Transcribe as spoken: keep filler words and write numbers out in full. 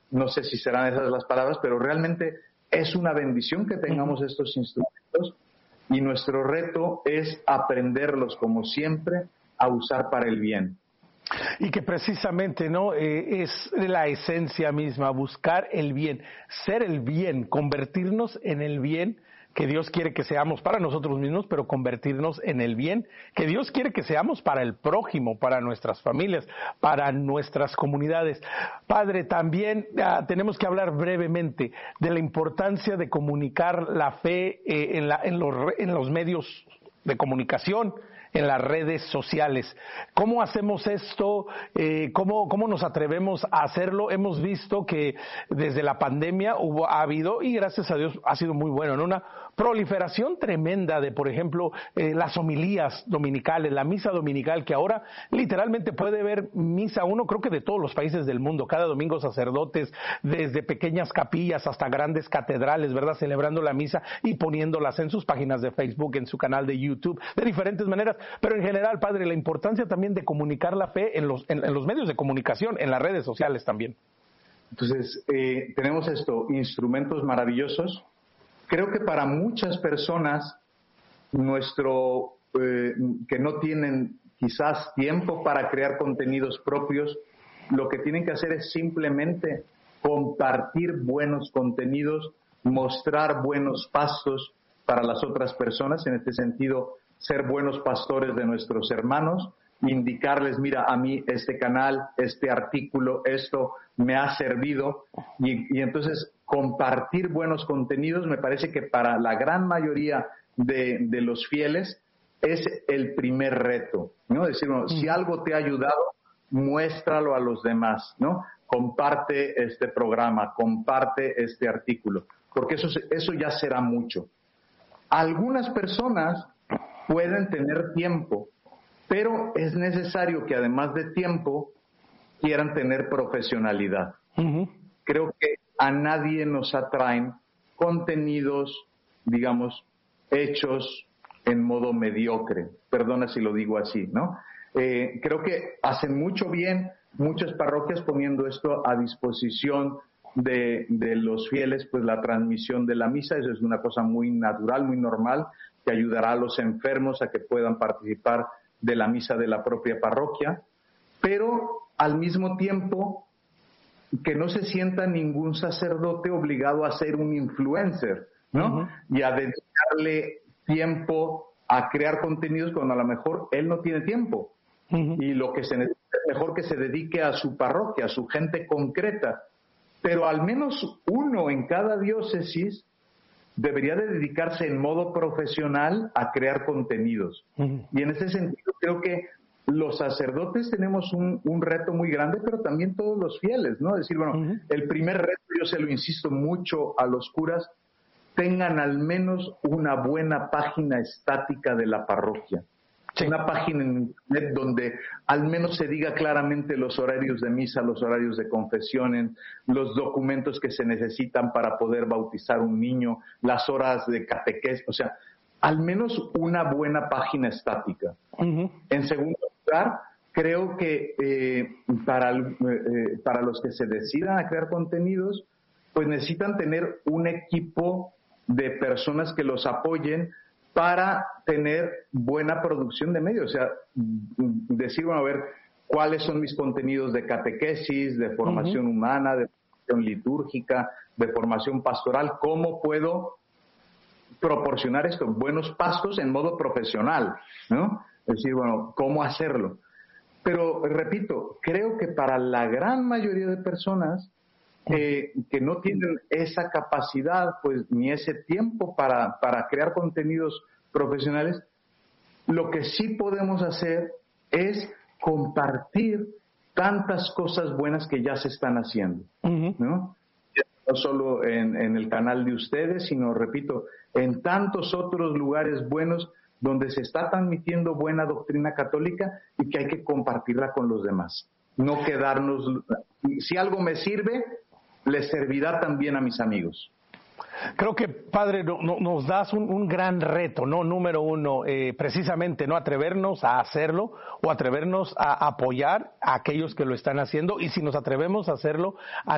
no sé si serán esas las palabras, pero realmente es una bendición que tengamos estos instrumentos y nuestro reto es aprenderlos, como siempre, a usar para el bien. Y que precisamente, ¿no? Eh, es la esencia misma, buscar el bien, ser el bien, convertirnos en el bien que Dios quiere que seamos para nosotros mismos, pero convertirnos en el bien que Dios quiere que seamos para el prójimo, para nuestras familias, para nuestras comunidades. Padre, también ah, tenemos que hablar brevemente de la importancia de comunicar la fe eh, en, la, en, los, en los medios de comunicación, en las redes sociales. ¿Cómo hacemos esto? Eh, ¿cómo, ¿Cómo nos atrevemos a hacerlo? Hemos visto que desde la pandemia hubo, ha habido, y gracias a Dios ha sido muy bueno, ¿no? Una proliferación tremenda de, por ejemplo, eh, las homilías dominicales, la misa dominical, que ahora literalmente puede ver misa uno, creo que de todos los países del mundo, cada domingo sacerdotes, desde pequeñas capillas hasta grandes catedrales, ¿verdad? Celebrando la misa y poniéndolas en sus páginas de Facebook, en su canal de YouTube, de diferentes maneras. Pero en general, Padre, la importancia también de comunicar la fe en los, en, en los medios de comunicación, en las redes sociales también. Entonces, eh, tenemos esto, instrumentos maravillosos. Creo que para muchas personas, nuestro eh, que no tienen quizás tiempo para crear contenidos propios, lo que tienen que hacer es simplemente compartir buenos contenidos, mostrar buenos pasos para las otras personas, en este sentido, ser buenos pastores de nuestros hermanos, indicarles, mira, a mí este canal, este artículo, esto me ha servido, y, y entonces compartir buenos contenidos me parece que para la gran mayoría de, de los fieles es el primer reto, ¿no? Es decir, bueno, si algo te ha ayudado, muéstralo a los demás, ¿no? Comparte este programa, comparte este artículo, porque eso, eso ya será mucho. Algunas personas pueden tener tiempo, pero es necesario que además de tiempo quieran tener profesionalidad. Uh-huh. Creo que a nadie nos atraen contenidos, digamos, hechos en modo mediocre. Perdona si lo digo así, ¿no? Eh, creo que hacen mucho bien muchas parroquias poniendo esto a disposición de, de los fieles, pues la transmisión de la misa. Eso es una cosa muy natural, muy normal, que ayudará a los enfermos a que puedan participar de la misa de la propia parroquia, pero al mismo tiempo que no se sienta ningún sacerdote obligado a ser un influencer, ¿no? Uh-huh. Y a dedicarle tiempo a crear contenidos cuando a lo mejor él no tiene tiempo. Uh-huh. Y lo que se necesita es mejor que se dedique a su parroquia, a su gente concreta. Pero al menos uno en cada diócesis debería de dedicarse en modo profesional a crear contenidos. Uh-huh. Y en ese sentido creo que los sacerdotes tenemos un, un reto muy grande, pero también todos los fieles, ¿no? Es decir, bueno, uh-huh. el primer reto, yo se lo insisto mucho a los curas, tengan al menos una buena página estática de la parroquia. Sí. Una página en internet donde al menos se diga claramente los horarios de misa, los horarios de confesión, los documentos que se necesitan para poder bautizar un niño, las horas de catequesis, o sea, al menos una buena página estática. Uh-huh. En segundo lugar, creo que eh, para, eh, para los que se decidan a crear contenidos, pues necesitan tener un equipo de personas que los apoyen para tener buena producción de medios. O sea, decir, bueno, a ver, cuáles son mis contenidos de catequesis, de formación uh-huh. humana, de formación litúrgica, de formación pastoral, cómo puedo proporcionar esto, buenos pasos en modo profesional, ¿no? Es decir, bueno, cómo hacerlo. Pero, repito, creo que para la gran mayoría de personas eh, que no tienen esa capacidad, pues, ni ese tiempo para, para crear contenidos profesionales, lo que sí podemos hacer es compartir tantas cosas buenas que ya se están haciendo, uh-huh. ¿no? No solo en, en el canal de ustedes, sino, repito, en tantos otros lugares buenos donde se está transmitiendo buena doctrina católica y que hay que compartirla con los demás. No quedarnos... Si algo me sirve, les servirá también a mis amigos. Creo que, Padre, no, no, nos das un, un gran reto, ¿no? Número uno, eh, precisamente, ¿no? Atrevernos a hacerlo o atrevernos a apoyar a aquellos que lo están haciendo, y si nos atrevemos a hacerlo, a